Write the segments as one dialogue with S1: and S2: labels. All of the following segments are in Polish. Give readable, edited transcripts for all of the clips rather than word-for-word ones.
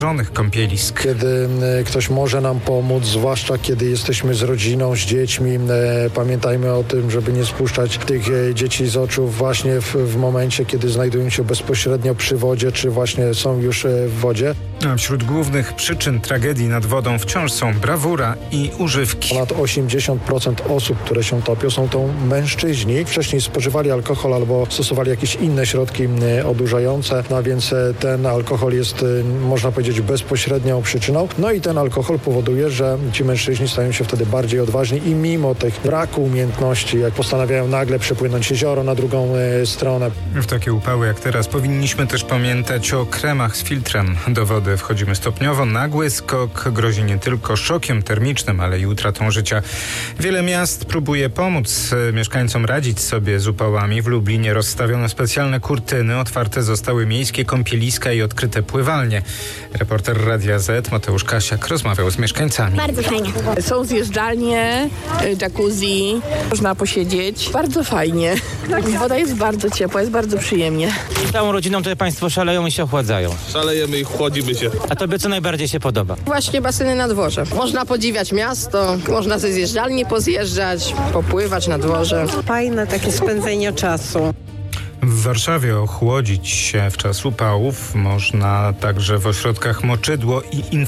S1: kąpielisk.
S2: Kiedy ktoś może nam pomóc, zwłaszcza kiedy jesteśmy z rodziną, z dziećmi, pamiętajmy o tym, żeby nie spuszczać tych dzieci z oczu właśnie w momencie, kiedy znajdują się bezpośrednio przy wodzie, czy właśnie są już w wodzie.
S1: A wśród głównych przyczyn tragedii nad wodą wciąż są brawura i używki.
S2: Ponad 80% osób, które się topią, są to mężczyźni. Wcześniej spożywali alkohol albo stosowali jakieś inne środki odurzające, a więc ten alkohol jest, można powiedzieć, bezpośrednią przyczyną. No i ten alkohol powoduje, że ci mężczyźni stają się wtedy bardziej odważni i mimo tych braku umiejętności, jak postanawiają nagle przepłynąć jezioro na drugą stronę.
S1: W takie upały jak teraz powinniśmy też pamiętać o kremach z filtrem. Do wody wchodzimy stopniowo. Nagły skok grozi nie tylko szokiem termicznym, ale i utratą życia. Wiele miast próbuje pomóc mieszkańcom radzić sobie z upałami. W Lublinie rozstawiono specjalne kurtyny, otwarte zostały miejskie kąpieliska i odkryte pływalnie. Reporter Radia Z Mateusz Kasiak rozmawiał z mieszkańcami.
S3: Bardzo fajnie.
S4: Są zjeżdżalnie, jacuzzi, można posiedzieć. Bardzo fajnie. Woda jest bardzo ciepła, jest bardzo przyjemnie.
S5: Całą rodziną tutaj państwo szaleją i się ochładzają.
S6: Szalejemy i chłodzimy się.
S5: A tobie co najbardziej się podoba?
S4: Właśnie baseny na dworze. Można podziwiać miasto, można ze zjeżdżalni pozjeżdżać, popływać na dworze.
S7: Fajne takie spędzenie czasu.
S1: W Warszawie ochłodzić się w czas upałów można także w ośrodkach Moczydło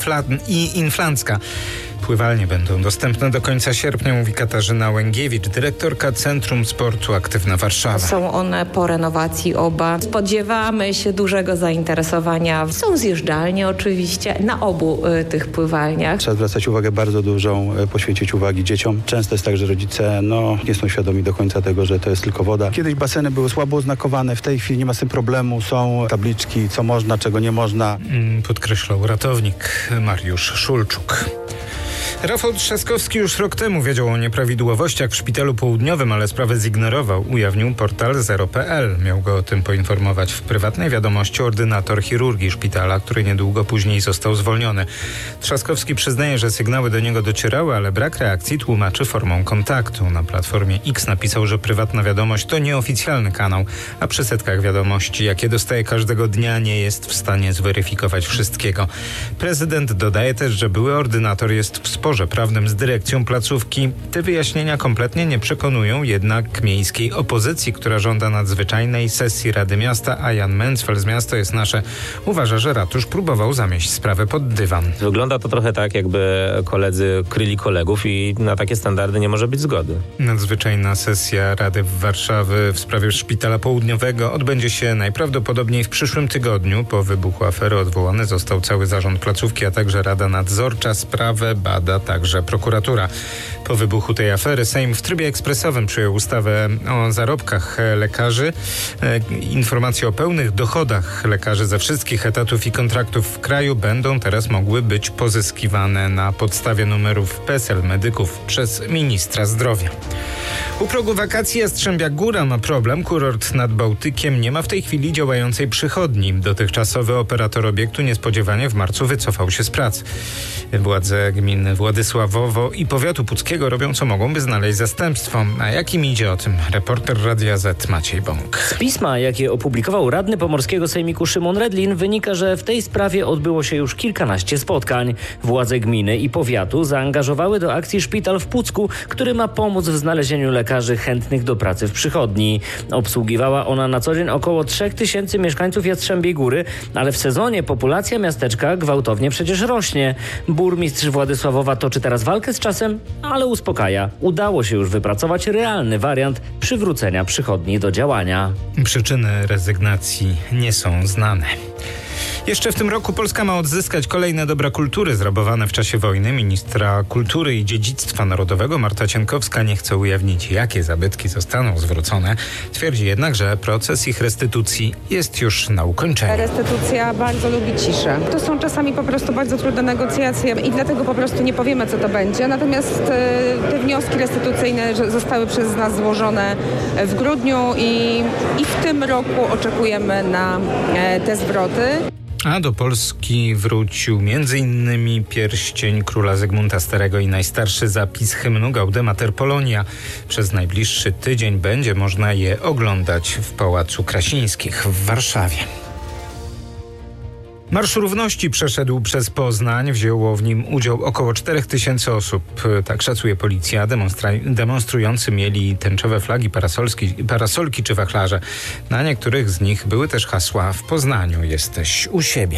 S1: i Inflancka. Pływalnie będą dostępne do końca sierpnia, mówi Katarzyna Łęgiewicz, dyrektorka Centrum Sportu Aktywna Warszawa.
S8: Są one po renowacji oba. Spodziewamy się dużego zainteresowania. Są zjeżdżalnie oczywiście na obu tych pływalniach.
S9: Trzeba zwracać uwagę bardzo dużą, poświęcić uwagi dzieciom. Często jest tak, że rodzice nie są świadomi do końca tego, że to jest tylko woda. Kiedyś baseny były słabo oznakowane, w tej chwili nie ma z tym problemu. Są tabliczki, co można, czego nie można.
S1: Podkreślał ratownik Mariusz Szulczuk. Rafał Trzaskowski już rok temu wiedział o nieprawidłowościach w Szpitalu Południowym, ale sprawę zignorował, ujawnił portal zero.pl. Miał go o tym poinformować w prywatnej wiadomości ordynator chirurgii szpitala, który niedługo później został zwolniony. Trzaskowski przyznaje, że sygnały do niego docierały, ale brak reakcji tłumaczy formą kontaktu. Na platformie X napisał, że prywatna wiadomość to nieoficjalny kanał, a przy setkach wiadomości, jakie dostaje każdego dnia, nie jest w stanie zweryfikować wszystkiego. Prezydent dodaje też, że były ordynator jest w sporze prawnym z dyrekcją placówki. Te wyjaśnienia kompletnie nie przekonują jednak miejskiej opozycji, która żąda nadzwyczajnej sesji Rady Miasta, a Jan Mencfel z Miasto jest Nasze uważa, że ratusz próbował zamieść sprawę pod dywan.
S5: Wygląda to trochę tak, jakby koledzy kryli kolegów i na takie standardy nie może być zgody.
S1: Nadzwyczajna sesja Rady Warszawy w sprawie Szpitala Południowego odbędzie się najprawdopodobniej w przyszłym tygodniu. Po wybuchu afery odwołany został cały zarząd placówki, a także Rada Nadzorcza. Sprawę bada także prokuratura. Po wybuchu tej afery Sejm w trybie ekspresowym przyjął ustawę o zarobkach lekarzy. Informacje o pełnych dochodach lekarzy ze wszystkich etatów i kontraktów w kraju będą teraz mogły być pozyskiwane na podstawie numerów PESEL medyków przez ministra zdrowia. U progu wakacji Jastrzębia Góra ma problem. Kurort nad Bałtykiem nie ma w tej chwili działającej przychodni. Dotychczasowy operator obiektu niespodziewanie w marcu wycofał się z prac. Władze gminy Władysławowo i powiatu puckiego robią co mogą, by znaleźć zastępstwo. A jak im idzie, o tym reporter Radia Z Maciej Bąk.
S10: Z pisma, jakie opublikował radny pomorskiego sejmiku Szymon Redlin, wynika, że w tej sprawie odbyło się już kilkanaście spotkań. Władze gminy i powiatu zaangażowały do akcji szpital w Pucku, który ma pomóc w znalezieniu lekarzy chętnych do pracy w przychodni. Obsługiwała ona na co dzień około 3000 mieszkańców Jastrzębiej Góry, ale w sezonie populacja miasteczka gwałtownie przecież rośnie. Burmistrz Władysławowa toczy teraz walkę z czasem, ale uspokaja. Udało się już wypracować realny wariant przywrócenia przychodni do działania.
S1: Przyczyny rezygnacji nie są znane. Jeszcze w tym roku Polska ma odzyskać kolejne dobra kultury zrabowane w czasie wojny. Ministra Kultury i Dziedzictwa Narodowego Marta Cienkowska nie chce ujawnić, jakie zabytki zostaną zwrócone. Twierdzi jednak, że proces ich restytucji jest już na ukończeniu.
S11: Restytucja bardzo lubi ciszę. To są czasami po prostu bardzo trudne negocjacje i dlatego po prostu nie powiemy, co to będzie. Natomiast te wnioski restytucyjne zostały przez nas złożone w grudniu i w tym roku oczekujemy na te zwroty.
S1: A do Polski wrócił m.in. pierścień króla Zygmunta Starego i najstarszy zapis hymnu Gaudeamer Polonia. Przez najbliższy tydzień będzie można je oglądać w Pałacu Krasińskich w Warszawie. Marsz Równości przeszedł przez Poznań. Wzięło w nim udział około 4000 osób. Tak szacuje policja. Demonstrujący mieli tęczowe flagi, parasolki czy wachlarze. Na niektórych z nich były też hasła: w Poznaniu jesteś u siebie.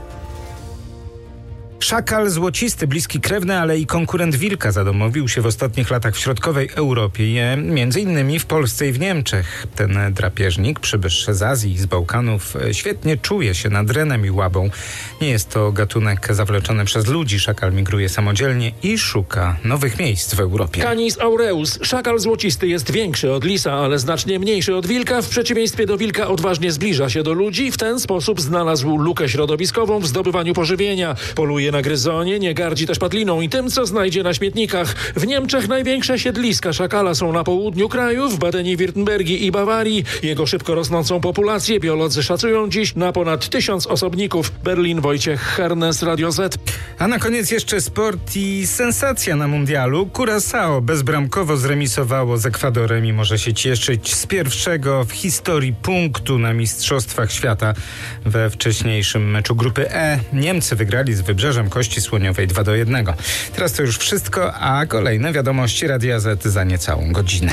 S1: Szakal złocisty, bliski krewny, ale i konkurent wilka zadomowił się w ostatnich latach w środkowej Europie, między innymi w Polsce i w Niemczech. Ten drapieżnik, przybysz z Azji i z Bałkanów, świetnie czuje się nad renem i łabą. Nie jest to gatunek zawleczony przez ludzi. Szakal migruje samodzielnie i szuka nowych miejsc w Europie.
S3: Canis aureus. Szakal złocisty jest większy od lisa, ale znacznie mniejszy od wilka. W przeciwieństwie do wilka odważnie zbliża się do ludzi. W ten sposób znalazł lukę środowiskową w zdobywaniu pożywienia. Poluje na gryzonie, nie gardzi też padliną i tym, co znajdzie na śmietnikach. W Niemczech największe siedliska szakala są na południu kraju, w Badeni-Wirtembergii i Bawarii. Jego szybko rosnącą populację biolodzy szacują dziś na ponad 1000 osobników. Berlin, Wojciech Harnes, Radio Z.
S1: A na koniec jeszcze sport i sensacja na mundialu. Curaçao bezbramkowo zremisowało z Ekwadorem i może się cieszyć z pierwszego w historii punktu na Mistrzostwach Świata. We wcześniejszym meczu grupy E Niemcy wygrali z Wybrzeżem Kości Słoniowej 2-1. Teraz to już wszystko, a kolejne wiadomości Radia Z za niecałą godzinę.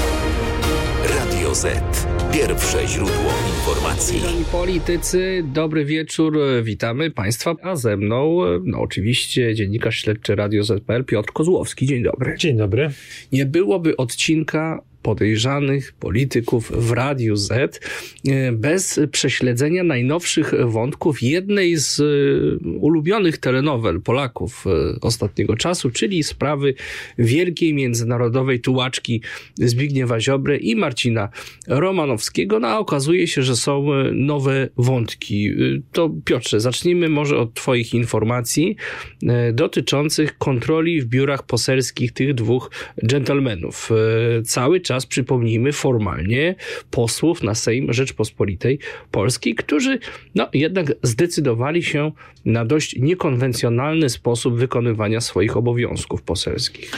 S6: Radio Z. Pierwsze źródło informacji.
S12: Politycy, dobry wieczór, witamy Państwa, a ze mną oczywiście dziennikarz śledczy Radio Z.pl Piotr Kozłowski. Dzień dobry.
S13: Dzień dobry.
S12: Nie byłoby odcinka podejrzanych polityków w Radiu Z bez prześledzenia najnowszych wątków jednej z ulubionych telenowel Polaków ostatniego czasu, czyli sprawy wielkiej międzynarodowej tułaczki Zbigniewa Ziobry i Marcina Romanowskiego. No a okazuje się, że są nowe wątki. To Piotrze, zacznijmy może od twoich informacji dotyczących kontroli w biurach poselskich tych dwóch dżentelmenów. Cały czas, przypomnijmy, formalnie posłów na Sejm Rzeczpospolitej Polskiej, którzy jednak zdecydowali się na dość niekonwencjonalny sposób wykonywania swoich obowiązków poselskich.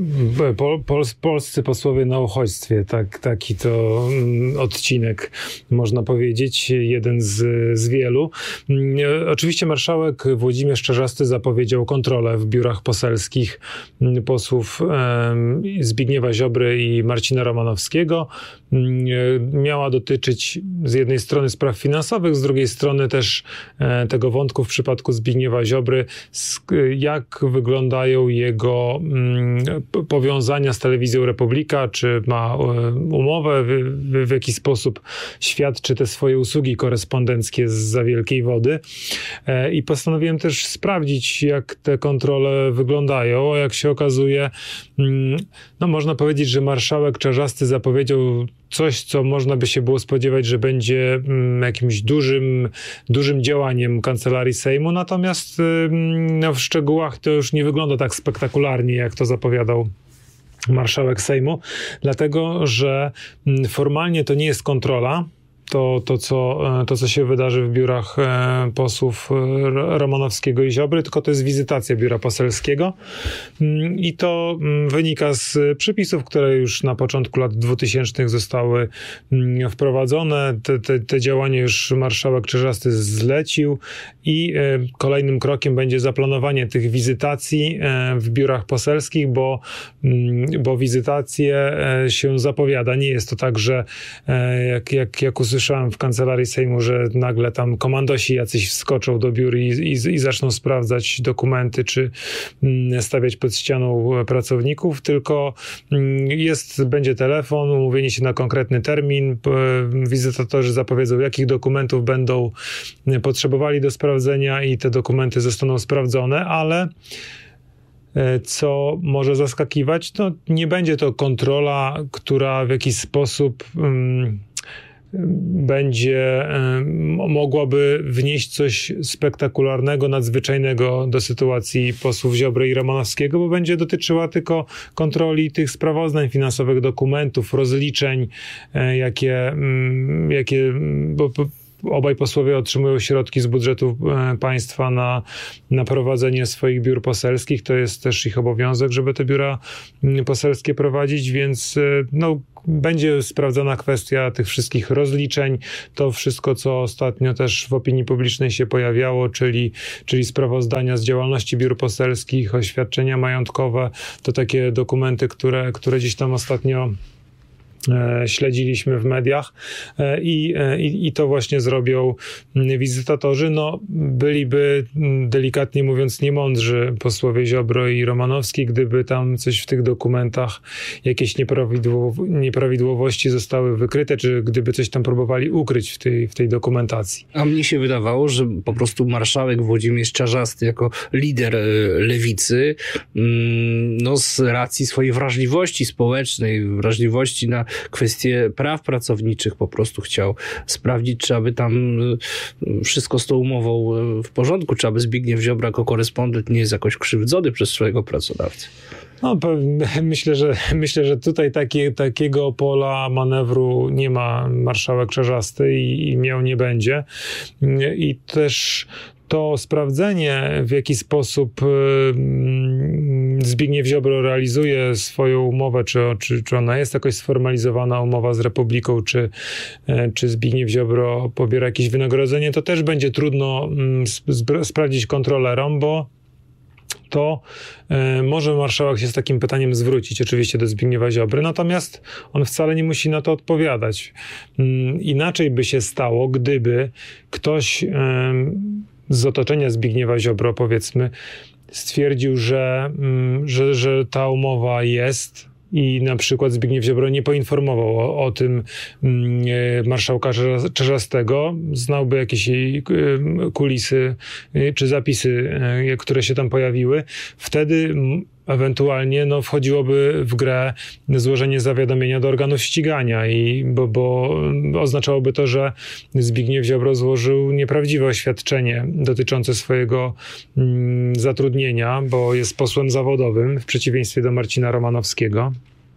S13: Polscy posłowie na uchodźstwie, taki to odcinek, można powiedzieć, jeden z wielu. Oczywiście marszałek Włodzimierz Czarzasty zapowiedział kontrolę w biurach poselskich posłów Zbigniewa Ziobry i Marcina Romanowskiego. Miała dotyczyć z jednej strony spraw finansowych, z drugiej strony też tego wątku w przypadku Zbigniewa Ziobry, jak wyglądają jego powiązania z Telewizją Republika, czy ma umowę, w jaki sposób świadczy te swoje usługi korespondenckie zza wielkiej wody. I postanowiłem też sprawdzić, jak te kontrole wyglądają, a jak się okazuje, można powiedzieć, że marszałek Czarzasty zapowiedział coś, co można by się było spodziewać, że będzie jakimś dużym działaniem Kancelarii Sejmu, natomiast w szczegółach to już nie wygląda tak spektakularnie, jak to zapowiadał marszałek Sejmu, dlatego że formalnie to nie jest kontrola. To, co się wydarzy w biurach posłów Romanowskiego i Ziobry, tylko to jest wizytacja biura poselskiego i to wynika z przepisów, które już na początku lat 2000 zostały wprowadzone. Te działania już marszałek Czarzasty zlecił i kolejnym krokiem będzie zaplanowanie tych wizytacji w biurach poselskich, bo wizytacje się zapowiada. Nie jest to tak, że jak usłyszałem w Kancelarii Sejmu, że nagle tam komandosi jacyś wskoczą do biur i zaczną sprawdzać dokumenty, czy stawiać pod ścianą pracowników, tylko będzie telefon, umówienie się na konkretny termin, wizytatorzy zapowiedzą, jakich dokumentów będą potrzebowali do sprawdzenia i te dokumenty zostaną sprawdzone, ale co może zaskakiwać, nie będzie to kontrola, która w jakiś sposób mogłaby wnieść coś spektakularnego, nadzwyczajnego do sytuacji posłów Ziobry i Romanowskiego, bo będzie dotyczyła tylko kontroli tych sprawozdań finansowych, dokumentów, rozliczeń, bo obaj posłowie otrzymują środki z budżetu państwa na prowadzenie swoich biur poselskich. To jest też ich obowiązek, żeby te biura poselskie prowadzić, więc będzie sprawdzona kwestia tych wszystkich rozliczeń. To wszystko, co ostatnio też w opinii publicznej się pojawiało, czyli sprawozdania z działalności biur poselskich, oświadczenia majątkowe, to takie dokumenty, które gdzieś tam ostatnio śledziliśmy w mediach i to właśnie zrobią wizytatorzy. Byliby, delikatnie mówiąc, niemądrzy posłowie Ziobro i Romanowski, gdyby tam coś w tych dokumentach, jakieś nieprawidłowości zostały wykryte, czy gdyby coś tam próbowali ukryć w tej dokumentacji.
S12: A mnie się wydawało, że po prostu marszałek Włodzimierz Czarzasty jako lider lewicy, z racji swojej wrażliwości społecznej, wrażliwości na kwestie praw pracowniczych po prostu chciał sprawdzić, czy aby tam wszystko z tą umową w porządku, czy aby Zbigniew Ziobro jako korespondent nie jest jakoś krzywdzony przez swojego pracodawcę.
S13: Myślę, że tutaj takiego pola manewru nie ma marszałek Czarzasty i miał nie będzie. I też to sprawdzenie, w jaki sposób Zbigniew Ziobro realizuje swoją umowę, czy ona jest jakoś sformalizowana, umowa z Republiką, czy Zbigniew Ziobro pobiera jakieś wynagrodzenie, to też będzie trudno sprawdzić kontrolerom, bo to może marszałek się z takim pytaniem zwrócić oczywiście do Zbigniewa Ziobry, natomiast on wcale nie musi na to odpowiadać. Inaczej by się stało, gdyby ktoś z otoczenia Zbigniewa Ziobro, powiedzmy, stwierdził, że ta umowa jest i na przykład Zbigniew Ziobro nie poinformował o tym marszałka Czarzastego, znałby jakieś kulisy czy zapisy, które się tam pojawiły, wtedy ewentualnie wchodziłoby w grę złożenie zawiadomienia do organów ścigania, bo oznaczałoby to, że Zbigniew Ziobro złożył nieprawdziwe oświadczenie dotyczące swojego zatrudnienia, bo jest posłem zawodowym w przeciwieństwie do Marcina Romanowskiego.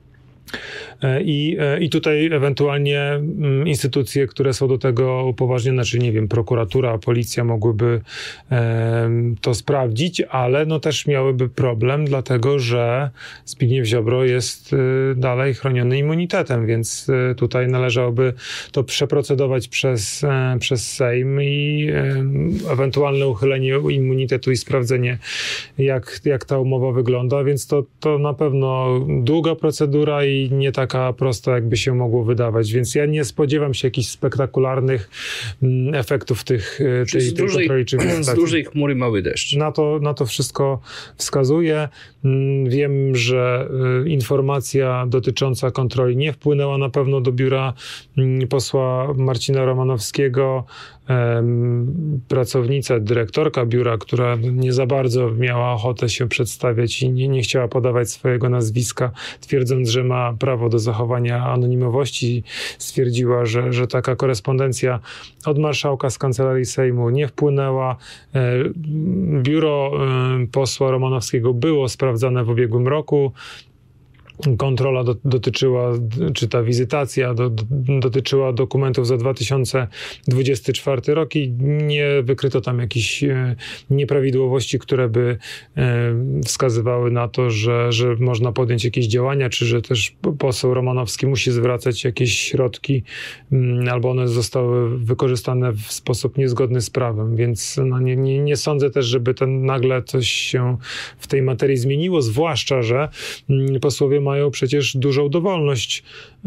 S13: I tutaj ewentualnie instytucje, które są do tego upoważnione, czyli nie wiem, prokuratura, policja mogłyby to sprawdzić, ale też miałyby problem, dlatego że Zbigniew Ziobro jest dalej chroniony immunitetem, więc tutaj należałoby to przeprocedować przez Sejm i ewentualne uchylenie immunitetu i sprawdzenie, jak ta umowa wygląda, więc to na pewno długa procedura i nie taka prosta, jakby się mogło wydawać, więc ja nie spodziewam się jakichś spektakularnych efektów tej kontroli czy wizytacji.
S12: Z dużej chmury mały deszcz.
S13: Na to wszystko wskazuje. Wiem, że informacja dotycząca kontroli nie wpłynęła na pewno do biura posła Marcina Romanowskiego. Pracownica, dyrektorka biura, która nie za bardzo miała ochotę się przedstawiać i nie chciała podawać swojego nazwiska, twierdząc, że ma prawo do zachowania anonimowości, stwierdziła, że taka korespondencja od marszałka z Kancelarii Sejmu nie wpłynęła. Biuro posła Romanowskiego było sprawdzane w ubiegłym roku. Kontrola dotyczyła, czy ta wizytacja dotyczyła dokumentów za 2024 rok i nie wykryto tam jakichś nieprawidłowości, które by wskazywały na to, że można podjąć jakieś działania, czy że też poseł Romanowski musi zwracać jakieś środki, albo one zostały wykorzystane w sposób niezgodny z prawem, więc nie sądzę też, żeby nagle coś się w tej materii zmieniło, zwłaszcza, że posłowie mają przecież dużą dowolność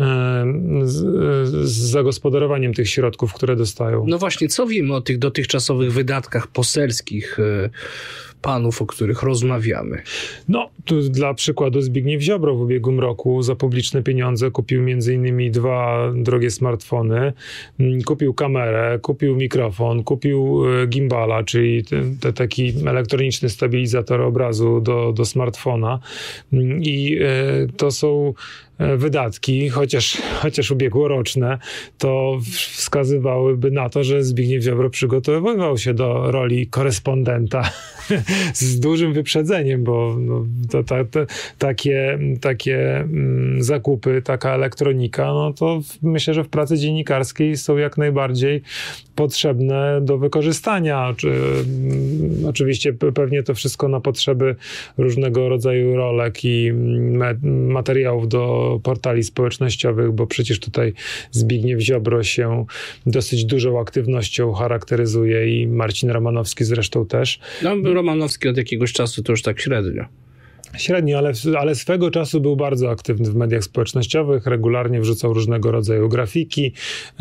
S13: z zagospodarowaniem tych środków, które dostają.
S12: No właśnie, co wiemy o tych dotychczasowych wydatkach poselskich panów, o których rozmawiamy?
S13: Tu dla przykładu Zbigniew Ziobro w ubiegłym roku za publiczne pieniądze kupił m.in. 2 drogie smartfony, kupił kamerę, kupił mikrofon, kupił gimbala, czyli taki elektroniczny stabilizator obrazu do smartfona i to są wydatki, chociaż ubiegłoroczne, to wskazywałyby na to, że Zbigniew Ziobro przygotowywał się do roli korespondenta z dużym wyprzedzeniem, bo takie zakupy, taka elektronika, no to myślę, że w pracy dziennikarskiej są jak najbardziej potrzebne do wykorzystania. Oczywiście pewnie to wszystko na potrzeby różnego rodzaju rolek i materiałów do portali społecznościowych, bo przecież tutaj Zbigniew Ziobro się dosyć dużą aktywnością charakteryzuje i Marcin Romanowski zresztą też.
S12: No, Romanowski od jakiegoś czasu to już tak średnio.
S13: Średnio, ale swego czasu był bardzo aktywny w mediach społecznościowych, regularnie wrzucał różnego rodzaju grafiki,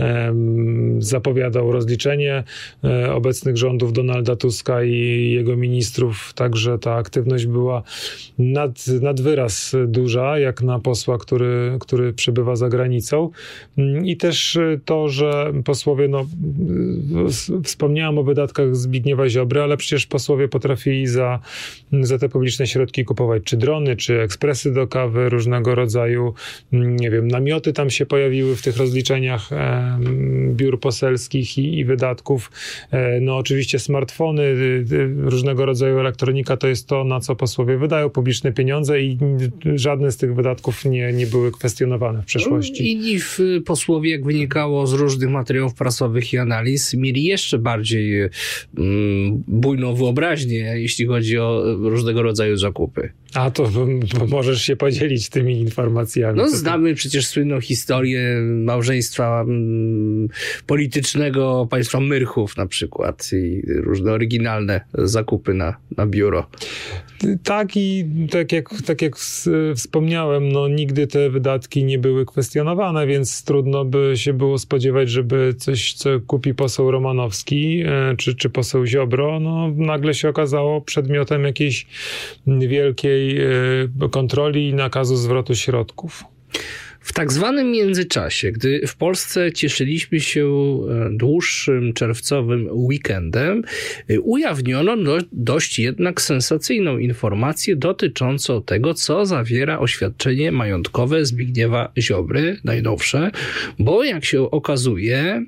S13: zapowiadał rozliczenie obecnych rządów Donalda Tuska i jego ministrów, także ta aktywność była nad wyraz duża, jak na posła, który przebywa za granicą. I też to, że posłowie, wspomniałem o wydatkach Zbigniewa Ziobry, ale przecież posłowie potrafili za te publiczne środki kupować czy drony, czy ekspresy do kawy, różnego rodzaju, nie wiem, namioty tam się pojawiły w tych rozliczeniach biur poselskich i wydatków. No oczywiście smartfony, różnego rodzaju elektronika to jest to, na co posłowie wydają publiczne pieniądze i żadne z tych wydatków nie były kwestionowane w przeszłości.
S12: Inni posłowie, jak wynikało z różnych materiałów prasowych i analiz, mieli jeszcze bardziej bujną wyobraźnię, jeśli chodzi o różnego rodzaju zakupy.
S13: A to możesz się podzielić tymi informacjami.
S12: No znamy przecież słynną historię małżeństwa politycznego państwa Myrchów na przykład i różne oryginalne zakupy na biuro.
S13: Tak i tak jak wspomniałem, no nigdy te wydatki nie były kwestionowane, więc trudno by się było spodziewać, żeby coś, co kupi poseł Romanowski czy poseł Ziobro, no nagle się okazało przedmiotem jakiejś wielkiej kontroli i nakazu zwrotu środków.
S12: W tak zwanym międzyczasie, gdy w Polsce cieszyliśmy się dłuższym czerwcowym weekendem, ujawniono dość jednak sensacyjną informację dotyczącą tego, co zawiera oświadczenie majątkowe Zbigniewa Ziobry, najnowsze, bo jak się okazuje,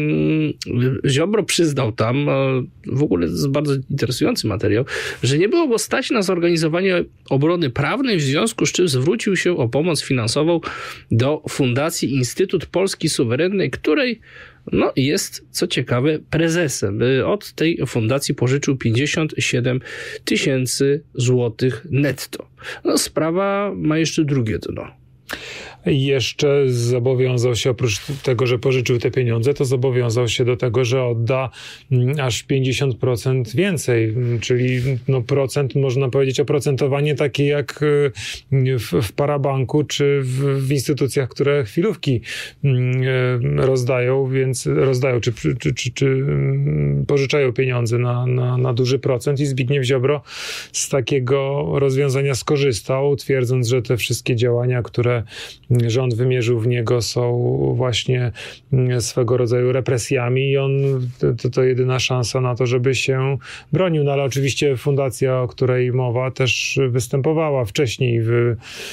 S12: Ziobro przyznał tam, w ogóle to jest bardzo interesujący materiał, że nie było go stać na zorganizowanie obrony prawnej, w związku z czym zwrócił się o pomoc finansową do Fundacji Instytut Polski Suwerennej, której jest, co ciekawe, prezesem. Od tej fundacji pożyczył 57 000 złotych netto. Sprawa ma jeszcze drugie dno.
S13: Jeszcze zobowiązał się, oprócz tego, że pożyczył te pieniądze, to zobowiązał się do tego, że odda aż 50% więcej, czyli procent, można powiedzieć, oprocentowanie takie jak w parabanku, czy w instytucjach, które chwilówki rozdają, czy pożyczają pieniądze na duży procent i Zbigniew Ziobro z takiego rozwiązania skorzystał, twierdząc, że te wszystkie działania, które rząd wymierzył w niego, są właśnie swego rodzaju represjami i to jedyna szansa na to, żeby się bronił. No ale oczywiście fundacja, o której mowa, też występowała wcześniej w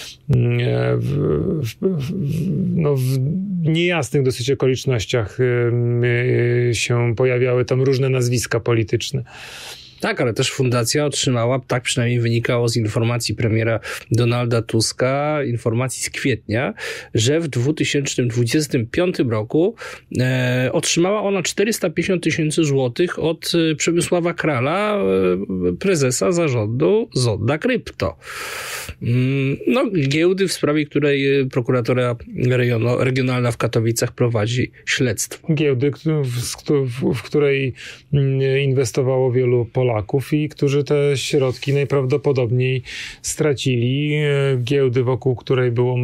S13: niejasnych dosyć okolicznościach się pojawiały tam różne nazwiska polityczne.
S12: Tak, ale też fundacja otrzymała, tak przynajmniej wynikało z informacji premiera Donalda Tuska, informacji z kwietnia, że w 2025 roku otrzymała ona 450 000 złotych od Przemysława Krala, prezesa zarządu Zonda Krypto. Giełdy, w sprawie której prokuratura regionalna w Katowicach prowadzi śledztwo.
S13: Giełdy, w której inwestowało wielu Polaków i którzy te środki najprawdopodobniej stracili. Giełdy, wokół której było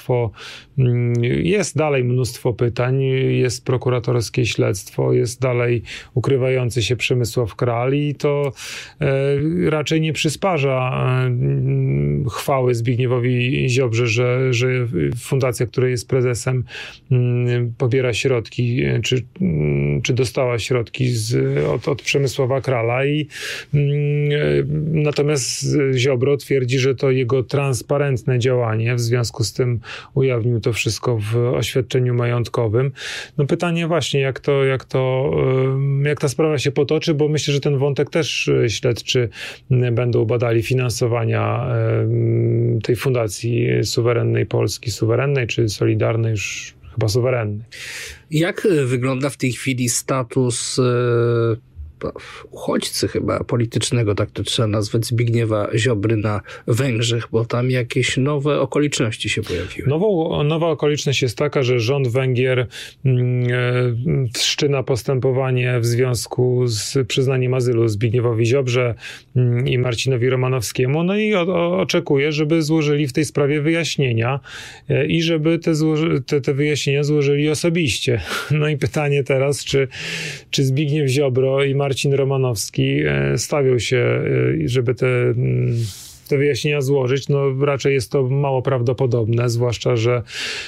S13: jest dalej mnóstwo pytań, jest prokuratorskie śledztwo, jest dalej ukrywający się Przemysław Kral i to raczej nie przysparza chwały Zbigniewowi Ziobrze, że fundacja, której jest prezesem, pobiera środki, czy dostała środki od Przemysława Krala i Natomiast Ziobro twierdzi, że to jego transparentne działanie, w związku z tym ujawnił to wszystko w oświadczeniu majątkowym. No pytanie właśnie, jak ta sprawa się potoczy, bo myślę, że ten wątek też śledczy będą badali finansowania tej Fundacji Suwerennej Polski, suwerennej czy solidarnej, już chyba suwerennej.
S12: Jak wygląda w tej chwili status uchodźcy chyba politycznego, tak to trzeba nazwać, Zbigniewa Ziobry na Węgrzech, bo tam jakieś nowe okoliczności się pojawiły.
S13: Nowa okoliczność jest taka, że rząd Węgier wszczyna postępowanie w związku z przyznaniem azylu Zbigniewowi Ziobrze i Marcinowi Romanowskiemu, no i oczekuje, żeby złożyli w tej sprawie wyjaśnienia i żeby te wyjaśnienia złożyli osobiście. No i pytanie teraz, czy Zbigniew Ziobro i Marcin Romanowski stawią się, żeby te wyjaśnienia złożyć. No raczej jest to mało prawdopodobne, zwłaszcza, że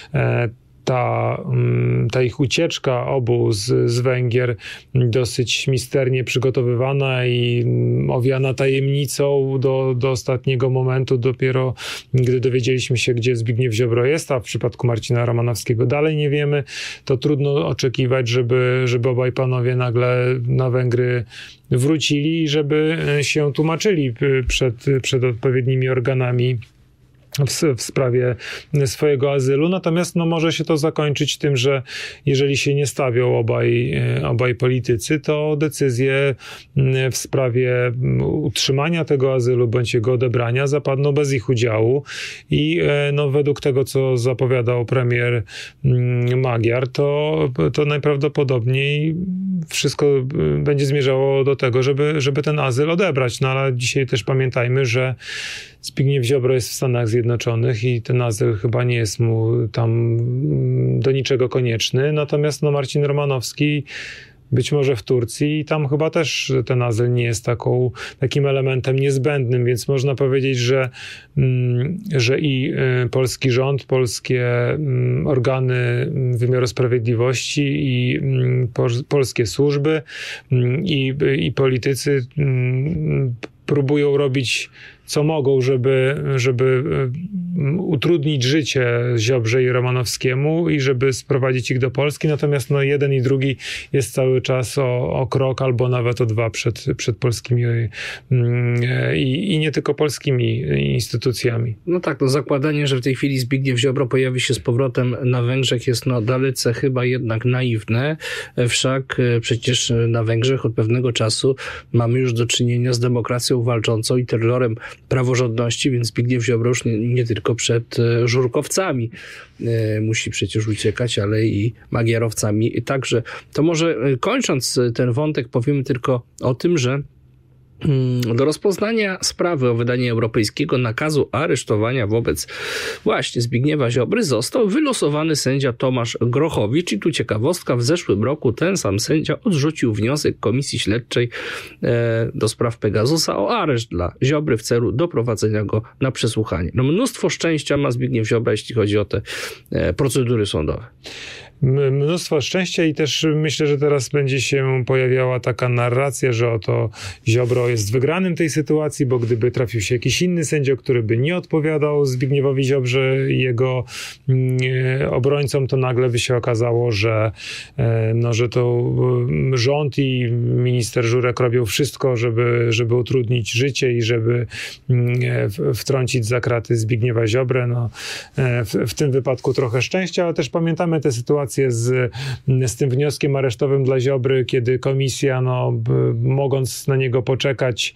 S13: ta ich ucieczka obu z Węgier dosyć misternie przygotowywana i owiana tajemnicą do ostatniego momentu. Dopiero gdy dowiedzieliśmy się, gdzie Zbigniew Ziobro jest, a w przypadku Marcina Romanowskiego dalej nie wiemy, to trudno oczekiwać, żeby obaj panowie nagle na Węgry wrócili i żeby się tłumaczyli przed odpowiednimi organami w sprawie swojego azylu. Natomiast może się to zakończyć tym, że jeżeli się nie stawią obaj politycy, to decyzje w sprawie utrzymania tego azylu bądź jego odebrania zapadną bez ich udziału i według tego, co zapowiadał premier Magyar, to najprawdopodobniej wszystko będzie zmierzało do tego, żeby ten azyl odebrać. No ale dzisiaj też pamiętajmy, że Zbigniew Ziobro jest w Stanach Zjednoczonych i ten azyl chyba nie jest mu tam do niczego konieczny. Natomiast Marcin Romanowski być może w Turcji i tam chyba też ten azyl nie jest takim elementem niezbędnym, więc można powiedzieć, że i polski rząd, polskie organy wymiaru sprawiedliwości i polskie służby i politycy próbują robić co mogą, żeby utrudnić życie Ziobrze i Romanowskiemu i żeby sprowadzić ich do Polski. Natomiast jeden i drugi jest cały czas o krok albo nawet o dwa przed polskimi i nie tylko polskimi instytucjami.
S12: No tak, zakładanie, że w tej chwili Zbigniew Ziobro pojawi się z powrotem na Węgrzech jest dalece chyba jednak naiwne. Wszak przecież na Węgrzech od pewnego czasu mamy już do czynienia z demokracją walczącą i terrorem praworządności, więc Zbigniew Ziobro już nie tylko przed żurkowcami musi przecież uciekać, ale i magierowcami także. To może kończąc ten wątek powiemy tylko o tym, że do rozpoznania sprawy o wydanie europejskiego nakazu aresztowania wobec właśnie Zbigniewa Ziobry został wylosowany sędzia Tomasz Grochowicz i tu ciekawostka, w zeszłym roku ten sam sędzia odrzucił wniosek Komisji Śledczej do spraw Pegasusa o areszt dla Ziobry w celu doprowadzenia go na przesłuchanie. Mnóstwo szczęścia ma Zbigniew Ziobra, jeśli chodzi o te procedury sądowe.
S13: Mnóstwo szczęścia i też myślę, że teraz będzie się pojawiała taka narracja, że oto Ziobro jest wygranym tej sytuacji, bo gdyby trafił się jakiś inny sędzia, który by nie odpowiadał Zbigniewowi Ziobrze i jego obrońcom, to nagle by się okazało, że to rząd i minister Żurek robią wszystko, żeby utrudnić życie i żeby wtrącić za kraty Zbigniewa Ziobrę. W tym wypadku trochę szczęścia, ale też pamiętamy tę sytuację z tym wnioskiem aresztowym dla Ziobry, kiedy komisja, mogąc na niego poczekać,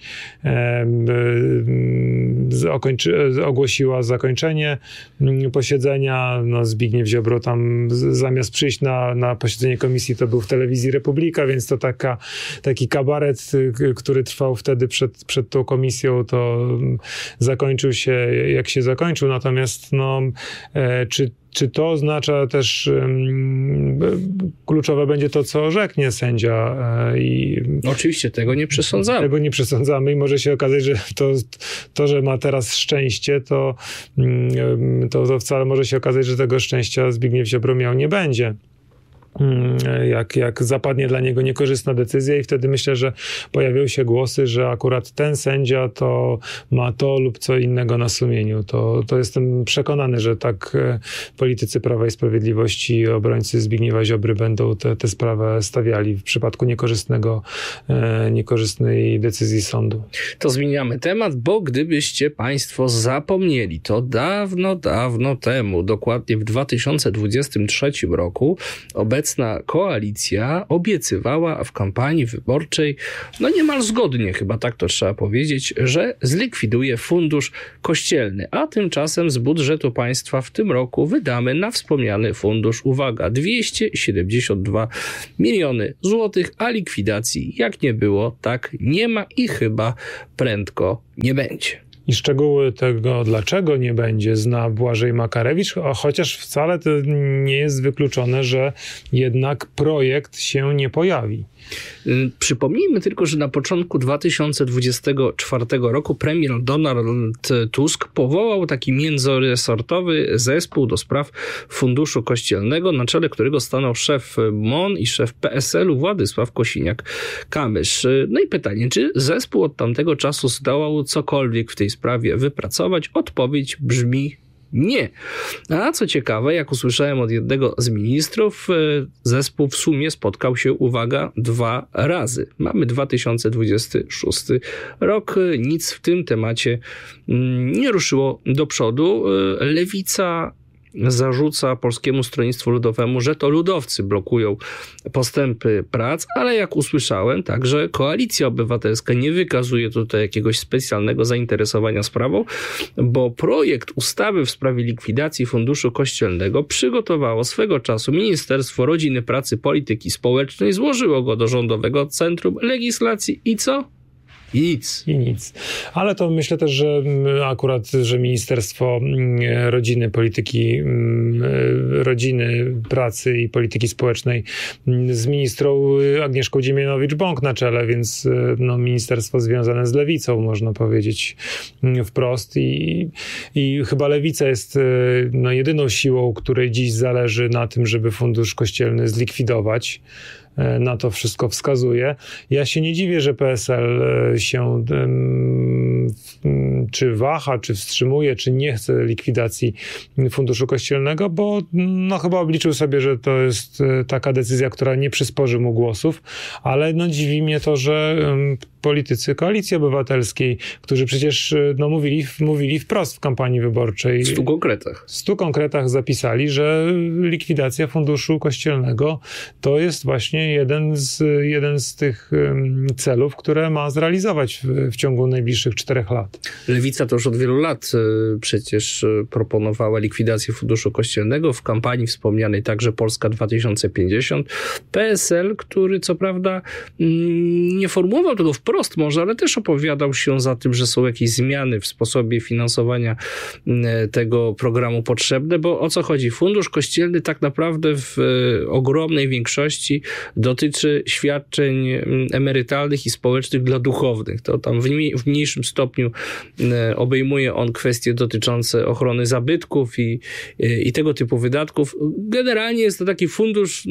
S13: ogłosiła zakończenie posiedzenia. Zbigniew Ziobro tam zamiast przyjść na posiedzenie komisji, to był w telewizji Republika, więc to taki kabaret, który trwał wtedy przed tą komisją, to zakończył się jak się zakończył. Natomiast czy to oznacza też kluczowe będzie to, co orzeknie sędzia?
S12: Oczywiście, tego nie przesądzamy.
S13: Tego nie przesądzamy i może się okazać, że to że ma teraz szczęście, to wcale może się okazać, że tego szczęścia Zbigniew Ziobro miał nie będzie. jak zapadnie dla niego niekorzystna decyzja i wtedy myślę, że pojawią się głosy, że akurat ten sędzia to ma to lub co innego na sumieniu. To jestem przekonany, że tak politycy Prawa i Sprawiedliwości i obrońcy Zbigniewa Ziobry będą tę sprawę stawiali w przypadku niekorzystnej decyzji sądu.
S12: To zmieniamy temat, bo gdybyście państwo zapomnieli, to dawno temu, dokładnie w 2023 roku, obecna koalicja obiecywała w kampanii wyborczej, niemal zgodnie chyba tak to trzeba powiedzieć, że zlikwiduje fundusz kościelny, a tymczasem z budżetu państwa w tym roku wydamy na wspomniany fundusz, uwaga, 272 miliony złotych, a likwidacji jak nie było, tak nie ma i chyba prędko nie będzie.
S13: I szczegóły tego, dlaczego nie będzie, zna Błażej Makarewicz, chociaż wcale to nie jest wykluczone, że jednak projekt się nie pojawi.
S12: Przypomnijmy tylko, że na początku 2024 roku premier Donald Tusk powołał taki międzyresortowy zespół do spraw Funduszu Kościelnego, na czele którego stanął szef MON i szef PSL-u Władysław Kosiniak-Kamysz. No i pytanie, czy zespół od tamtego czasu zdołał cokolwiek w tej sprawie wypracować? Odpowiedź brzmi nie. A co ciekawe, jak usłyszałem od jednego z ministrów, zespół w sumie spotkał się, uwaga, 2 razy. Mamy 2026 rok, nic w tym temacie nie ruszyło do przodu. Lewica zarzuca Polskiemu Stronnictwu Ludowemu, że to ludowcy blokują postępy prac, ale jak usłyszałem, także Koalicja Obywatelska nie wykazuje tutaj jakiegoś specjalnego zainteresowania sprawą, bo projekt ustawy w sprawie likwidacji Funduszu Kościelnego przygotowało swego czasu Ministerstwo Rodziny, Pracy, Polityki Społecznej, złożyło go do Rządowego Centrum Legislacji i co? I nic.
S13: Ale to myślę też, że akurat, że Ministerstwo Rodziny, Pracy i Polityki Społecznej z ministrą Agnieszką Dziemianowicz-Bąk na czele, więc ministerstwo związane z lewicą, można powiedzieć wprost i chyba lewica jest jedyną siłą, której dziś zależy na tym, żeby Fundusz Kościelny zlikwidować. Na to wszystko wskazuje. Ja się nie dziwię, że PSL się czy waha, czy wstrzymuje, czy nie chce likwidacji Funduszu Kościelnego, bo chyba obliczył sobie, że to jest taka decyzja, która nie przysporzy mu głosów, ale dziwi mnie to, że politycy Koalicji Obywatelskiej, którzy przecież mówili wprost w kampanii wyborczej.
S12: W 100 konkretach zapisali, że likwidacja Funduszu Kościelnego to jest właśnie jeden z tych celów, które ma zrealizować w ciągu najbliższych 4 lat. Lewica to już od wielu lat przecież proponowała likwidację Funduszu Kościelnego, w kampanii wspomnianej także Polska 2050. PSL, który co prawda nie formułował tego wprost może, ale też opowiadał się za tym, że są jakieś zmiany w sposobie finansowania tego programu potrzebne, bo o co chodzi? Fundusz Kościelny tak naprawdę w ogromnej większości dotyczy świadczeń emerytalnych i społecznych dla duchownych. To tam w mniejszym stopniu obejmuje on kwestie dotyczące ochrony zabytków i tego typu wydatków. Generalnie jest to taki fundusz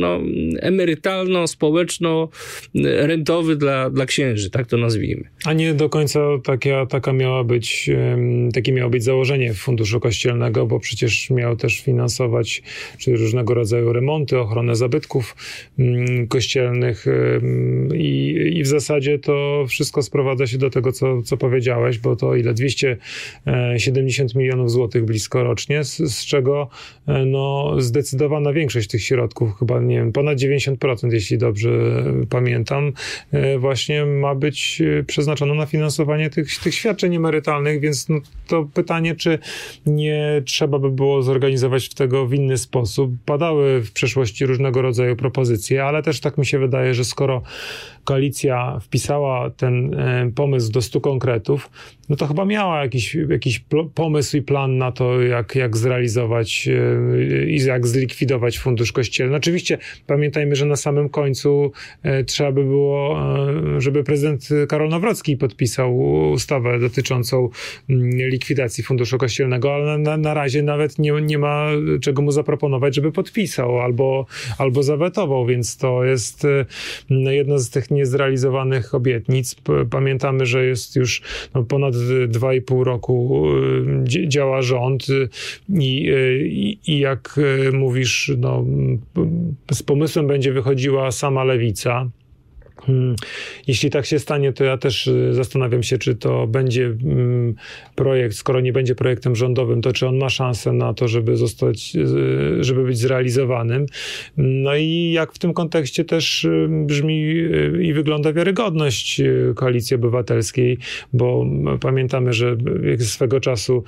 S12: emerytalno-społeczno-rentowy dla księży, tak to nazwijmy.
S13: A nie do końca takie miało być założenie Funduszu Kościelnego, bo przecież miał też finansować czy różnego rodzaju remonty, ochronę zabytków kościelnych i w zasadzie to wszystko sprowadza się do tego, co powiedziałeś, bo to 270 milionów złotych blisko rocznie, z czego zdecydowana większość tych środków, chyba ponad 90%, jeśli dobrze pamiętam, właśnie ma być przeznaczona na finansowanie tych świadczeń emerytalnych, więc to pytanie, czy nie trzeba by było zorganizować tego w inny sposób. Padały w przeszłości różnego rodzaju propozycje, ale też tak mi się wydaje, że skoro koalicja wpisała ten pomysł do 100 konkretów, no to chyba miała jakiś pomysł i plan na to, jak zrealizować i jak zlikwidować Fundusz Kościelny. Oczywiście pamiętajmy, że na samym końcu trzeba by było, żeby prezydent Karol Nawrocki podpisał ustawę dotyczącą likwidacji Funduszu Kościelnego, ale na razie nawet nie ma czego mu zaproponować, żeby podpisał albo zawetował, więc to jest jedna z tych niezrealizowanych obietnic. Pamiętamy, że jest już ponad 2,5 roku działa rząd i jak mówisz, z pomysłem będzie wychodziła sama lewica. Jeśli tak się stanie, to ja też zastanawiam się, czy to będzie projekt, skoro nie będzie projektem rządowym, to czy on ma szansę na to, żeby być zrealizowanym. No i jak w tym kontekście też brzmi i wygląda wiarygodność Koalicji Obywatelskiej, bo pamiętamy, że swego czasu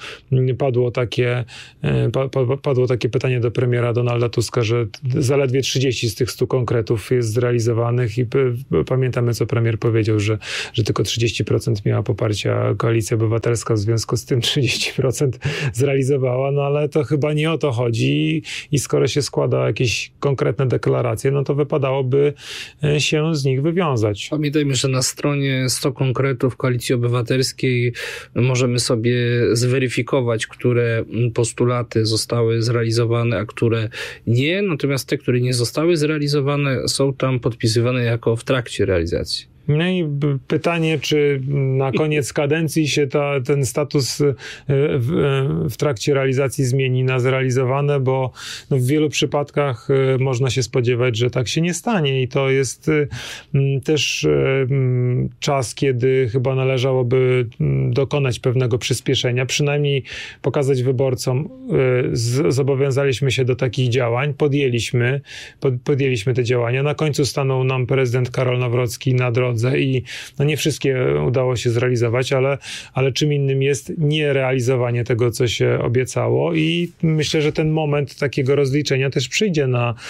S13: padło takie pytanie do premiera Donalda Tuska, że zaledwie 30 z tych 100 konkretów jest zrealizowanych i pamiętamy, co premier powiedział, że tylko 30% miała poparcia Koalicja Obywatelska, w związku z tym 30% zrealizowała, no ale to chyba nie o to chodzi i skoro się składa jakieś konkretne deklaracje, no to wypadałoby się z nich wywiązać.
S12: Pamiętajmy, że na stronie 100 konkretów Koalicji Obywatelskiej możemy sobie zweryfikować, które postulaty zostały zrealizowane, a które nie, natomiast te, które nie zostały zrealizowane, są tam podpisywane jako w trakcie realizacji.
S13: No i pytanie, czy na koniec kadencji się ten status w trakcie realizacji zmieni na zrealizowane, bo w wielu przypadkach można się spodziewać, że tak się nie stanie i to jest też czas, kiedy chyba należałoby dokonać pewnego przyspieszenia, przynajmniej pokazać wyborcom, zobowiązaliśmy się do takich działań, podjęliśmy te działania, na końcu stanął nam prezydent Karol Nawrocki na drodze i nie wszystkie udało się zrealizować, ale czym innym jest nierealizowanie tego, co się obiecało i myślę, że ten moment takiego rozliczenia też przyjdzie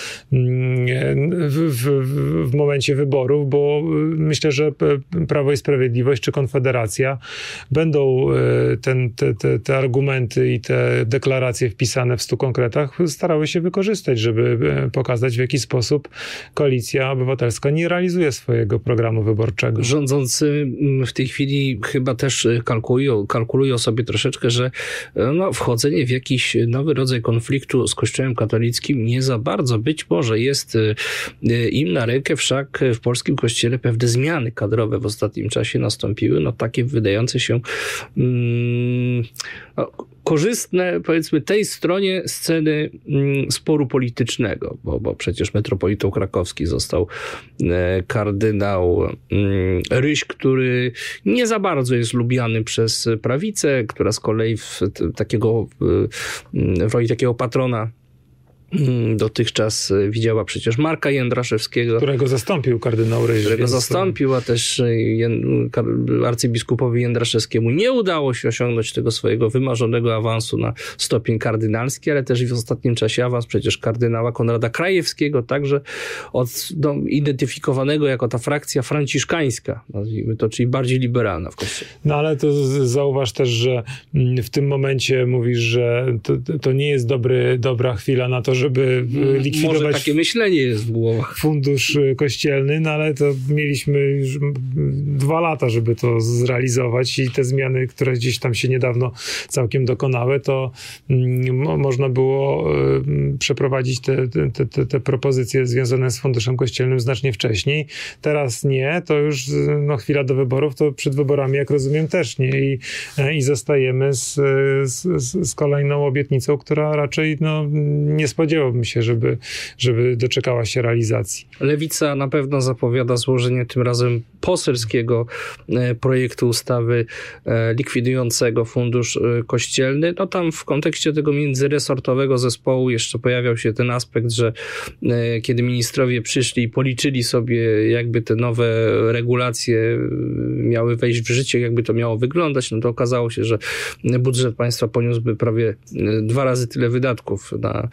S13: w momencie wyborów, bo myślę, że Prawo i Sprawiedliwość czy Konfederacja będą te argumenty i te deklaracje wpisane w 100 konkretach starały się wykorzystać, żeby pokazać, w jaki sposób Koalicja Obywatelska nie realizuje swojego programu wyborczego.
S12: Rządzący w tej chwili chyba też kalkulują sobie troszeczkę, że wchodzenie w jakiś nowy rodzaj konfliktu z Kościołem katolickim nie za bardzo być może jest im na rękę, wszak w polskim kościele pewne zmiany kadrowe w ostatnim czasie nastąpiły, takie wydające się korzystne, powiedzmy, tej stronie sceny sporu politycznego, bo przecież metropolitą krakowski został kardynał Ryś, który nie za bardzo jest lubiany przez prawicę, która z kolei w roli takiego patrona dotychczas widziała przecież Marka Jędraszewskiego.
S13: Którego zastąpił kardynał Ryś.
S12: A też arcybiskupowi Jędraszewskiemu nie udało się osiągnąć tego swojego wymarzonego awansu na stopień kardynalski, ale też w ostatnim czasie awans przecież kardynała Konrada Krajewskiego, także identyfikowanego jako ta frakcja franciszkańska, nazwijmy to, czyli bardziej liberalna w Kościele.
S13: No ale to zauważ też, że w tym momencie mówisz, że to nie jest dobra chwila na to, żeby likwidować...
S12: Może takie myślenie jest w głowach.
S13: Fundusz kościelny, no ale to mieliśmy już 2 lata, żeby to zrealizować i te zmiany, które gdzieś tam się niedawno całkiem dokonały, to można było przeprowadzić te propozycje związane z Funduszem Kościelnym znacznie wcześniej. Teraz nie, to już chwila do wyborów, to przed wyborami, jak rozumiem, też nie i zostajemy z kolejną obietnicą, która raczej nie spodziewałbym się, żeby doczekała się realizacji.
S12: Lewica na pewno zapowiada złożenie tym razem poselskiego projektu ustawy likwidującego Fundusz Kościelny. Tam w kontekście tego międzyresortowego zespołu jeszcze pojawiał się ten aspekt, że kiedy ministrowie przyszli i policzyli sobie, jakby te nowe regulacje miały wejść w życie, jakby to miało wyglądać, to okazało się, że budżet państwa poniósłby prawie 2 razy tyle wydatków na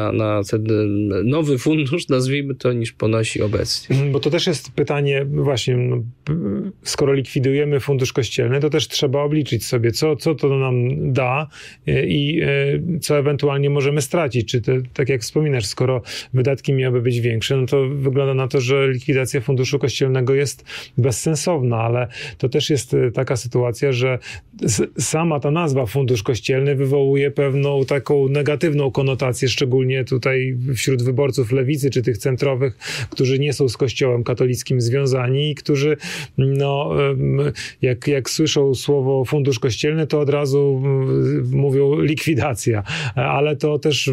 S12: na ten nowy fundusz, nazwijmy to, niż ponosi obecnie.
S13: Bo to też jest pytanie właśnie, skoro likwidujemy fundusz kościelny, to też trzeba obliczyć sobie, co to nam da i co ewentualnie możemy stracić. Czy tak jak wspominasz, skoro wydatki miałyby być większe, no to wygląda na to, że likwidacja funduszu kościelnego jest bezsensowna, ale to też jest taka sytuacja, że sama ta nazwa fundusz kościelny wywołuje pewną taką negatywną konotację, szczególnie tutaj wśród wyborców lewicy, czy tych centrowych, którzy nie są z Kościołem katolickim związani i którzy jak słyszą słowo fundusz kościelny, to od razu mówią likwidacja, ale to też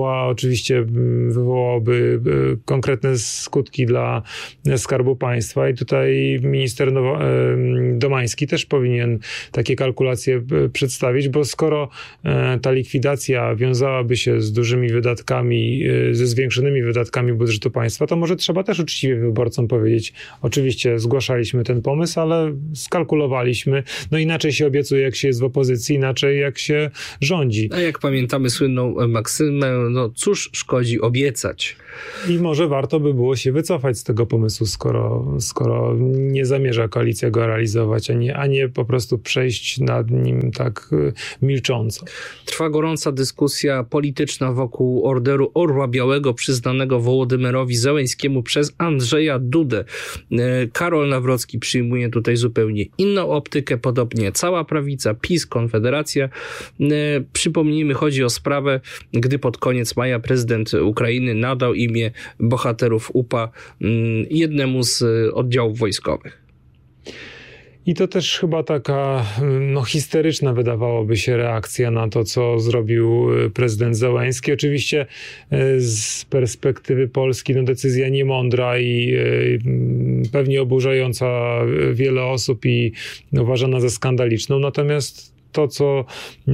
S13: wywołałoby konkretne skutki dla Skarbu Państwa i tutaj minister Domański też powinien takie kalkulacje przedstawić, bo skoro ta likwidacja wiązałaby się z dużymi wydatkami, ze zwiększonymi wydatkami budżetu państwa, to może trzeba też uczciwie wyborcom powiedzieć, oczywiście zgłaszaliśmy ten pomysł, ale skalkulowaliśmy, inaczej się obiecuje, jak się jest w opozycji, inaczej jak się rządzi.
S12: A jak pamiętamy słynną maksymę, cóż szkodzi obiecać?
S13: I może warto by było się wycofać z tego pomysłu, skoro nie zamierza koalicja go realizować, a nie po prostu przejść nad nim tak milcząco.
S12: Trwa gorąca dyskusja polityczna wokół Orderu Orła Białego przyznanego Wołodymyrowi Zełenskiemu przez Andrzeja Dudę. Karol Nawrocki przyjmuje tutaj zupełnie inną optykę, podobnie cała prawica, PiS, Konfederacja. Przypomnijmy, chodzi o sprawę, gdy pod koniec maja prezydent Ukrainy nadał imię bohaterów UPA jednemu z oddziałów wojskowych.
S13: I to też chyba taka histeryczna wydawałoby się reakcja na to, co zrobił prezydent Zełenski. Oczywiście z perspektywy Polski decyzja niemądra i pewnie oburzająca wiele osób i uważana za skandaliczną. Natomiast to, co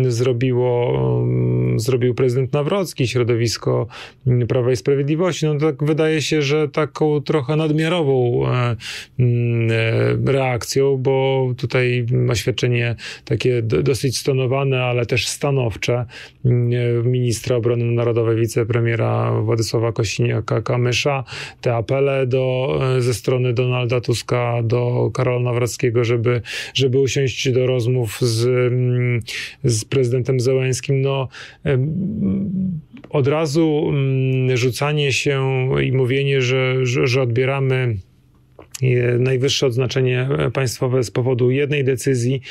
S13: zrobił prezydent Nawrocki, środowisko Prawa i Sprawiedliwości, tak wydaje się, że taką trochę nadmiarową reakcją, bo tutaj oświadczenie takie dosyć stonowane, ale też stanowcze ministra obrony narodowej, wicepremiera Władysława Kosiniaka-Kamysza, te apele ze strony Donalda Tuska do Karola Nawrockiego, żeby usiąść do rozmów z prezydentem Zełenskim, od razu rzucanie się i mówienie, że odbieramy najwyższe odznaczenie państwowe z powodu jednej decyzji,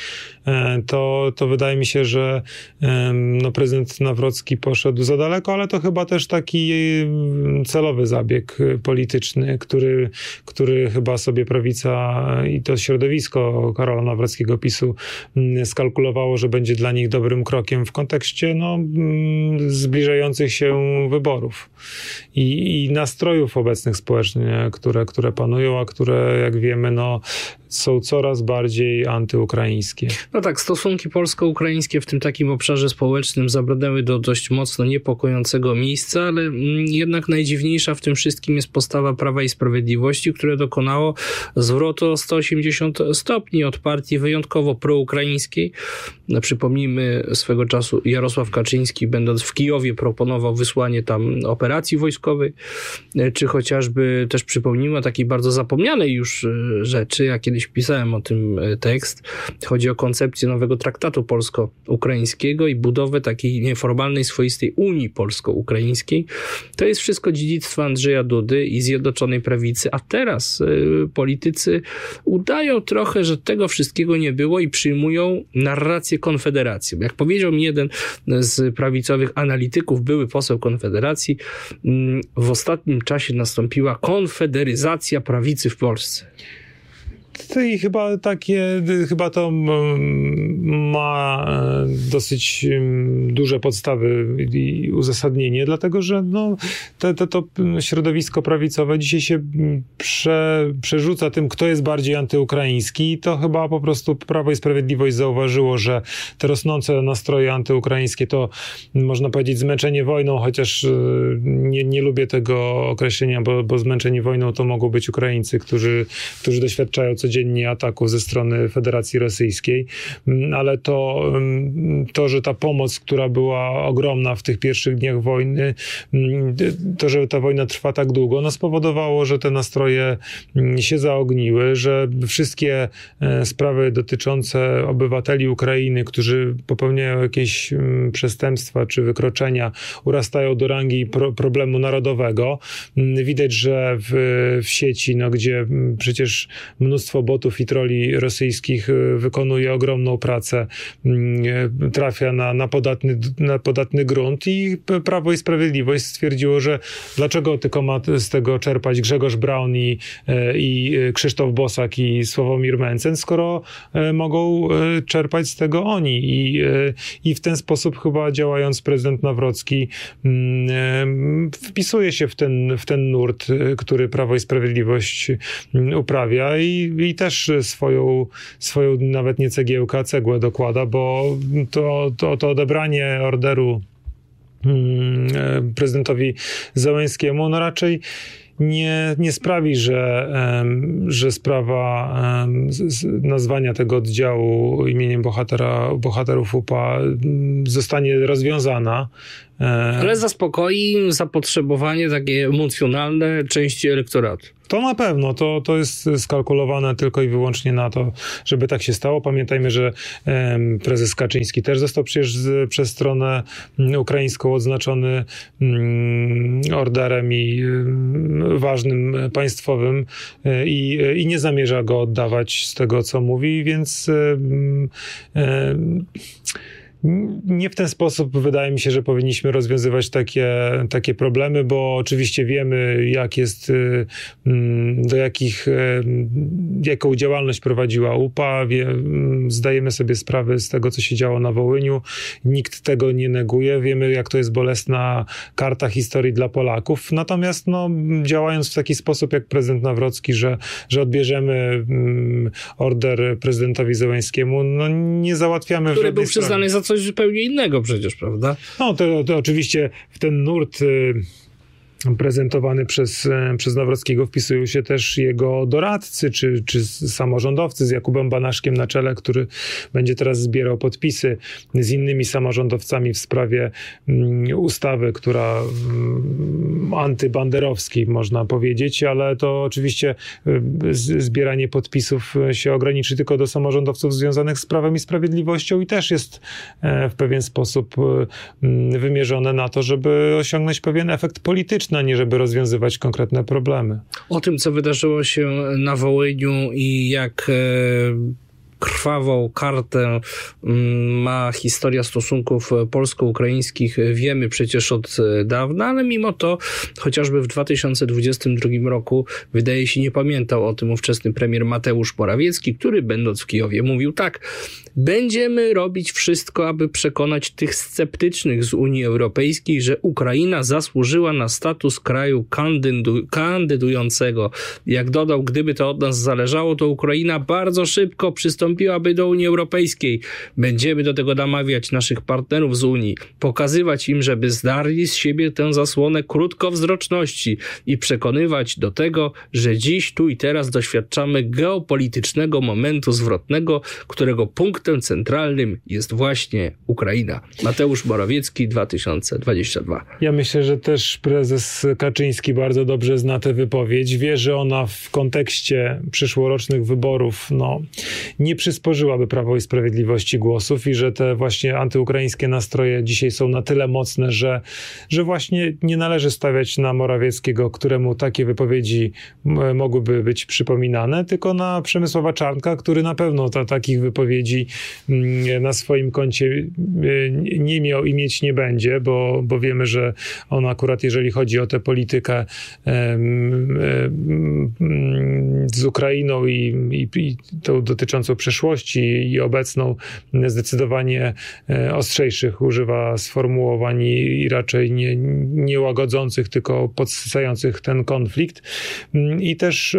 S13: to wydaje mi się, że prezydent Nawrocki poszedł za daleko, ale to chyba też taki celowy zabieg polityczny, który chyba sobie prawica i to środowisko Karola Nawrockiego, PiS-u, skalkulowało, że będzie dla nich dobrym krokiem w kontekście zbliżających się wyborów i nastrojów obecnych społecznie, które panują, a które, jak wiemy, są coraz bardziej antyukraińskie.
S12: Tak, stosunki polsko-ukraińskie w tym takim obszarze społecznym zabrnęły do dość mocno niepokojącego miejsca, ale jednak najdziwniejsza w tym wszystkim jest postawa Prawa i Sprawiedliwości, które dokonało zwrotu o 180 stopni od partii wyjątkowo proukraińskiej. Przypomnijmy, swego czasu Jarosław Kaczyński, będąc w Kijowie, proponował wysłanie tam operacji wojskowej, czy chociażby też przypomnijmy o takiej bardzo zapomnianej już rzeczy. Ja kiedyś pisałem o tym tekst. Chodzi o koncepcję nowego traktatu polsko-ukraińskiego i budowę takiej nieformalnej, swoistej Unii polsko-ukraińskiej. To jest wszystko dziedzictwo Andrzeja Dudy i Zjednoczonej Prawicy, a teraz politycy udają trochę, że tego wszystkiego nie było i przyjmują narrację Konfederacji. Jak powiedział mi jeden z prawicowych analityków, były poseł Konfederacji, w ostatnim czasie nastąpiła konfederyzacja prawicy w Polsce.
S13: I chyba to ma dosyć duże podstawy i uzasadnienie, dlatego że to środowisko prawicowe dzisiaj się przerzuca tym, kto jest bardziej antyukraiński, i to chyba po prostu Prawo i Sprawiedliwość zauważyło, że te rosnące nastroje antyukraińskie to, można powiedzieć, zmęczenie wojną, chociaż nie lubię tego określenia, bo zmęczeni wojną to mogą być Ukraińcy, którzy doświadczają codziennie codziennie ataków ze strony Federacji Rosyjskiej, ale to, że ta pomoc, która była ogromna w tych pierwszych dniach wojny, to, że ta wojna trwa tak długo, no spowodowało, że te nastroje się zaogniły, że wszystkie sprawy dotyczące obywateli Ukrainy, którzy popełniają jakieś przestępstwa czy wykroczenia, urastają do rangi problemu narodowego. Widać, że w sieci, gdzie przecież mnóstwo botów i troli rosyjskich wykonuje ogromną pracę, trafia na podatny grunt i Prawo i Sprawiedliwość stwierdziło, że dlaczego tylko ma z tego czerpać Grzegorz Braun i Krzysztof Bosak i Sławomir Mencen, skoro mogą czerpać z tego oni. I w ten sposób chyba działając prezydent Nawrocki wpisuje się w ten nurt, który Prawo i Sprawiedliwość uprawia i też swoją nawet nie cegiełkę, a cegłę dokłada, bo to odebranie orderu prezydentowi Zełenskiemu raczej nie sprawi, że sprawa nazwania tego oddziału imieniem bohaterów UPA zostanie rozwiązana.
S12: Ale zaspokoi zapotrzebowanie takie emocjonalne części elektoratu.
S13: To na pewno, to jest skalkulowane tylko i wyłącznie na to, żeby tak się stało. Pamiętajmy, że prezes Kaczyński też został przecież przez stronę ukraińską odznaczony orderem i ważnym państwowym i nie zamierza go oddawać z tego, co mówi, więc nie w ten sposób wydaje mi się, że powinniśmy rozwiązywać takie problemy, bo oczywiście wiemy, jaką działalność prowadziła UPA, zdajemy sobie sprawę z tego, co się działo na Wołyniu, nikt tego nie neguje, wiemy, jak to jest bolesna karta historii dla Polaków, natomiast działając w taki sposób jak prezydent Nawrocki, że odbierzemy order prezydentowi Zełenskiemu, nie załatwiamy
S12: który był przyznany za coś zupełnie innego przecież, prawda?
S13: To oczywiście w ten nurt prezentowany przez Nawrockiego wpisują się też jego doradcy czy samorządowcy z Jakubem Banaszkiem na czele, który będzie teraz zbierał podpisy z innymi samorządowcami w sprawie ustawy, która antybanderowskiej można powiedzieć, ale to oczywiście zbieranie podpisów się ograniczy tylko do samorządowców związanych z Prawem i Sprawiedliwością i też jest w pewien sposób wymierzone na to, żeby osiągnąć pewien efekt polityczny, a nie żeby rozwiązywać konkretne problemy.
S12: O tym, co wydarzyło się na Wołyniu i jak krwawą kartę ma historia stosunków polsko-ukraińskich, wiemy przecież od dawna, ale mimo to chociażby w 2022 roku wydaje się nie pamiętał o tym ówczesny premier Mateusz Morawiecki, który będąc w Kijowie mówił tak: będziemy robić wszystko, aby przekonać tych sceptycznych z Unii Europejskiej, że Ukraina zasłużyła na status kraju kandydującego. Jak dodał, gdyby to od nas zależało, to Ukraina bardzo szybko przystąpiłaby do Unii Europejskiej. Będziemy do tego namawiać naszych partnerów z Unii, pokazywać im, żeby zdarli z siebie tę zasłonę krótkowzroczności i przekonywać do tego, że dziś, tu i teraz doświadczamy geopolitycznego momentu zwrotnego, którego punktem centralnym jest właśnie Ukraina. Mateusz Morawiecki, 2022.
S13: Ja myślę, że też prezes Kaczyński bardzo dobrze zna tę wypowiedź. Wie, że ona w kontekście przyszłorocznych wyborów nie przysporzyłaby Prawo i Sprawiedliwości głosów i że te właśnie antyukraińskie nastroje dzisiaj są na tyle mocne, że właśnie nie należy stawiać na Morawieckiego, któremu takie wypowiedzi mogłyby być przypominane, tylko na Przemysława Czarnka, który na pewno takich wypowiedzi na swoim koncie nie miał i mieć nie będzie, bo wiemy, że on akurat, jeżeli chodzi o tę politykę z Ukrainą i tą dotyczącą przeszłości i obecną, zdecydowanie ostrzejszych używa sformułowań i raczej nie łagodzących, tylko podsycających ten konflikt. I też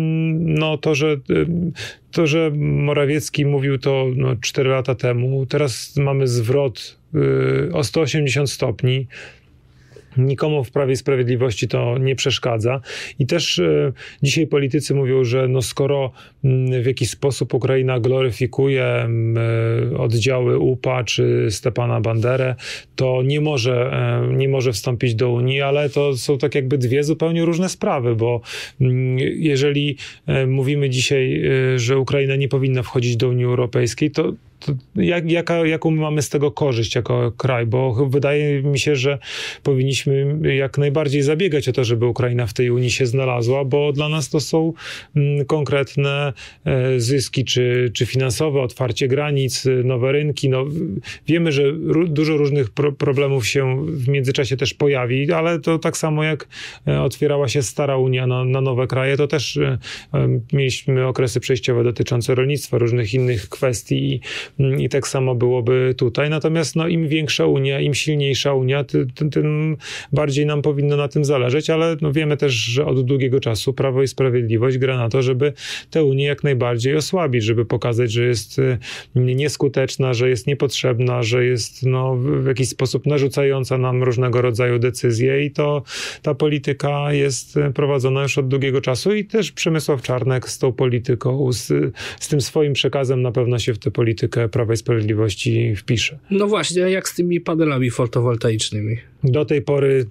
S13: to, że Morawiecki mówił to 4 lata temu, teraz mamy zwrot o 180 stopni. Nikomu w Prawie i Sprawiedliwości to nie przeszkadza. I też dzisiaj politycy mówią, że no skoro w jakiś sposób Ukraina gloryfikuje oddziały UPA czy Stepana Banderę, to nie może wstąpić do Unii, ale to są tak jakby dwie zupełnie różne sprawy, bo jeżeli mówimy dzisiaj, że Ukraina nie powinna wchodzić do Unii Europejskiej, to jaką mamy z tego korzyść jako kraj? Bo wydaje mi się, że powinniśmy jak najbardziej zabiegać o to, żeby Ukraina w tej Unii się znalazła, bo dla nas to są konkretne zyski, czy finansowe, otwarcie granic, nowe rynki. No, wiemy, że dużo różnych problemów się w międzyczasie też pojawi, ale to tak samo jak otwierała się stara Unia na nowe kraje, to też mieliśmy okresy przejściowe dotyczące rolnictwa, różnych innych kwestii i tak samo byłoby tutaj. Natomiast no, im większa Unia, im silniejsza Unia, tym bardziej nam powinno na tym zależeć, ale no, wiemy też, że od długiego czasu Prawo i Sprawiedliwość gra na to, żeby tę Unię jak najbardziej osłabić, żeby pokazać, że jest nieskuteczna, że jest niepotrzebna, że jest no, w jakiś sposób narzucająca nam różnego rodzaju decyzje i to ta polityka jest prowadzona już od długiego czasu i też Przemysław Czarnek z tą polityką, z tym swoim przekazem na pewno się w tę politykę Prawa i Sprawiedliwości wpisze.
S12: No właśnie, a jak z tymi panelami fotowoltaicznymi?
S13: Do tej pory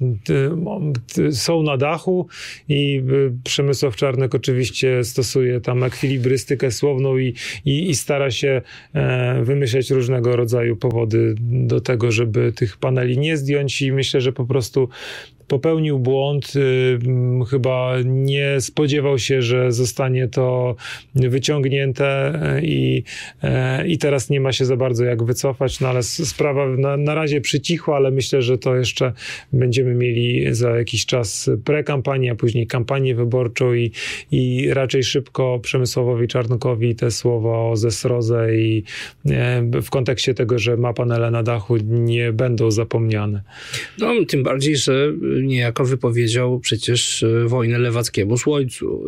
S13: są na dachu i Przemysław Czarnek oczywiście stosuje tam ekwilibrystykę słowną i stara się wymyślać różnego rodzaju powody do tego, żeby tych paneli nie zdjąć i myślę, że po prostu popełnił błąd, chyba nie spodziewał się, że zostanie to wyciągnięte i teraz nie ma się za bardzo jak wycofać, no ale sprawa na razie przycichła, ale myślę, że to jeszcze będziemy mieli za jakiś czas prekampanię, a później kampanię wyborczą i raczej szybko Przemysławowi Czarnkowi te słowa o zesrodze i w kontekście tego, że ma panele na dachu, nie będą zapomniane.
S12: No, tym bardziej, że niejako wypowiedział przecież wojnę lewackiemu słońcu,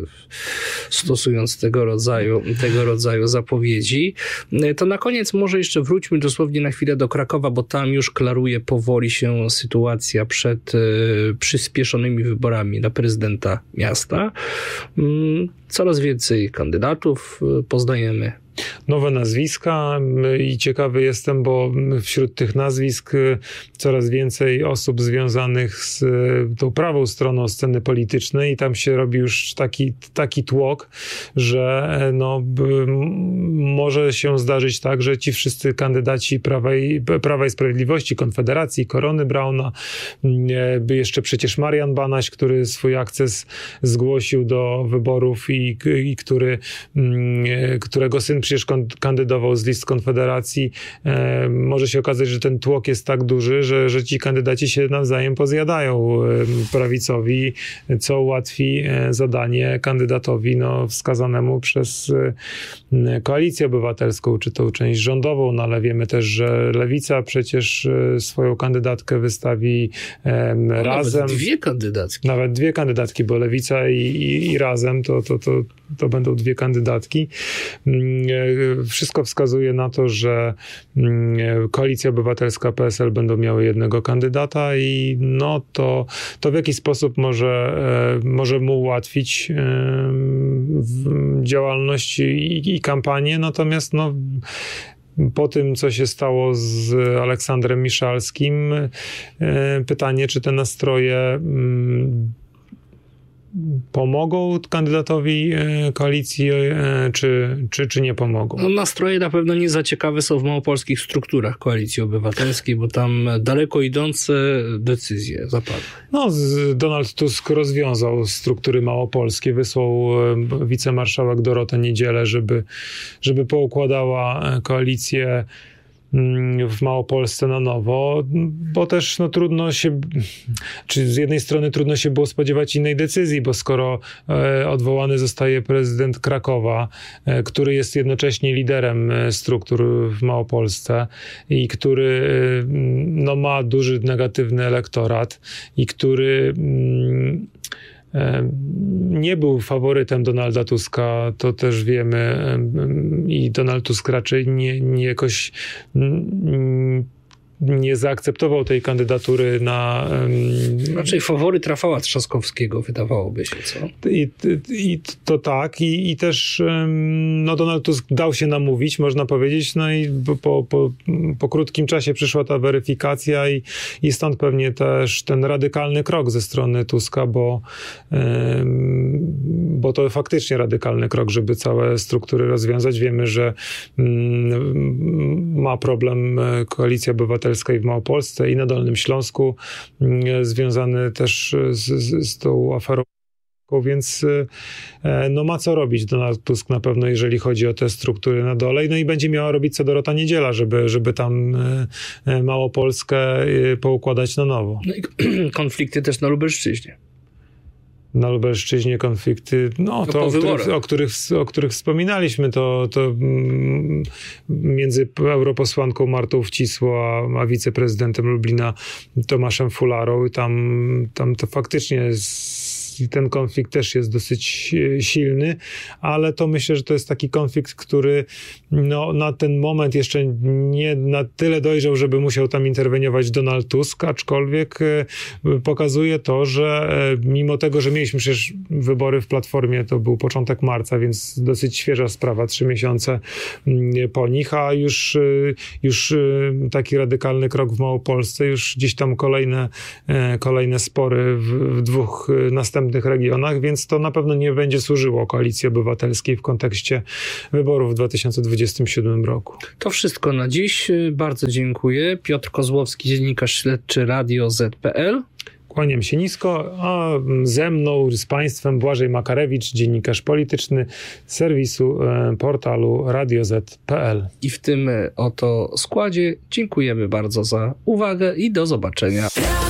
S12: stosując tego rodzaju zapowiedzi. To na koniec może jeszcze wróćmy dosłownie na chwilę do Krakowa, bo tam już klaruje powoli się sytuacja przed przyspieszonymi wyborami na prezydenta miasta. Coraz więcej kandydatów poznajemy.
S13: Nowe nazwiska i ciekawy jestem, bo wśród tych nazwisk coraz więcej osób związanych z tą prawą stroną sceny politycznej i tam się robi już taki tłok, że no, może się zdarzyć tak, że ci wszyscy kandydaci Prawa i Sprawiedliwości, Konfederacji, Korony Brauna, jeszcze przecież Marian Banaś, który swój akces zgłosił do wyborów i którego syn przecież kandydował z list Konfederacji. Może się okazać, że ten tłok jest tak duży, że ci kandydaci się nawzajem pozjadają prawicowi, co ułatwi zadanie kandydatowi wskazanemu przez Koalicję Obywatelską, czy tą część rządową, no ale wiemy też, że Lewica przecież swoją kandydatkę wystawi Razem. Nawet dwie kandydatki, bo Lewica i Razem to będą dwie kandydatki. Wszystko wskazuje na to, że Koalicja Obywatelska, PSL będą miały jednego kandydata i no to w jakiś sposób może mu ułatwić działalność i kampanię, natomiast po tym, co się stało z Aleksandrem Miszalskim, pytanie, czy te nastroje pomogą kandydatowi koalicji, czy nie pomogą?
S12: No, nastroje na pewno nie za ciekawe są w małopolskich strukturach Koalicji Obywatelskiej, bo tam daleko idące decyzje zapadły.
S13: No, Donald Tusk rozwiązał struktury małopolskie, wysłał wicemarszałek Dorotę Niedzielę, żeby poukładała koalicję w Małopolsce na nowo, bo też trudno się, czy z jednej strony trudno się było spodziewać innej decyzji, bo skoro odwołany zostaje prezydent Krakowa, który jest jednocześnie liderem struktur w Małopolsce i który ma duży negatywny elektorat i który nie był faworytem Donalda Tuska, to też wiemy i Donald Tusk raczej nie jakoś nie zaakceptował tej kandydatury na...
S12: Raczej faworyt Rafała Trzaskowskiego, wydawałoby się, co?
S13: I to tak. I też Donald Tusk dał się namówić, można powiedzieć, no i po krótkim czasie przyszła ta weryfikacja i stąd pewnie też ten radykalny krok ze strony Tuska, bo to faktycznie radykalny krok, żeby całe struktury rozwiązać. Wiemy, że ma problem Koalicja Obywatelska i w Małopolsce i na Dolnym Śląsku, związany też z tą aferą. Więc ma co robić Donald Tusk na pewno, jeżeli chodzi o te struktury na dole. No i będzie miała robić co Dorota Niedziela, żeby tam Małopolskę poukładać na nowo.
S12: No i konflikty też na Lubelszczyźnie.
S13: Na Lubelszczyźnie konflikty, o których wspominaliśmy, to między europosłanką Martą Wcisło a wiceprezydentem Lublina Tomaszem Fularą. I tam to faktycznie ten konflikt też jest dosyć silny, ale to myślę, że to jest taki konflikt, który na ten moment jeszcze nie na tyle dojrzał, żeby musiał tam interweniować Donald Tusk, aczkolwiek pokazuje to, że mimo tego, że mieliśmy przecież wybory w Platformie, to był początek marca, więc dosyć świeża sprawa, 3 miesiące po nich, a już taki radykalny krok w Małopolsce, już gdzieś tam kolejne spory w 2 następnych regionach, więc to na pewno nie będzie służyło Koalicji Obywatelskiej w kontekście wyborów w 2027 roku.
S12: To wszystko na dziś. Bardzo dziękuję. Piotr Kozłowski, dziennikarz śledczy Radio Z.pl.
S13: Kłaniam się nisko, a ze mną, z Państwem Błażej Makarewicz, dziennikarz polityczny serwisu portalu radioz.pl.
S12: I w tym oto składzie dziękujemy bardzo za uwagę i do zobaczenia.